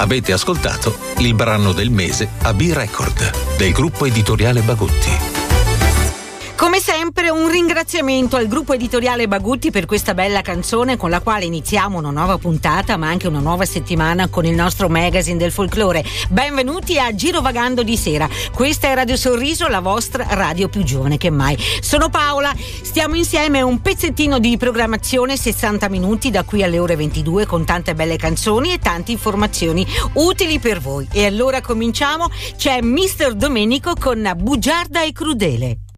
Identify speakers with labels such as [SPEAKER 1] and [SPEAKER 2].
[SPEAKER 1] Avete ascoltato il brano del mese a B-Record del gruppo editoriale Bagutti.
[SPEAKER 2] Come sempre un ringraziamento al gruppo editoriale Bagutti per questa bella canzone con la quale iniziamo una nuova puntata ma anche una nuova settimana con il nostro magazine del folklore. Benvenuti a Girovagando di sera. Questa è Radio Sorriso, la vostra radio più giovane che mai. Sono Paola, stiamo insieme un pezzettino di programmazione, 60 minuti da qui alle ore 22 con tante belle canzoni e tante informazioni utili per voi. E allora cominciamo, c'è Mister Domenico con Bugiarda e Crudele.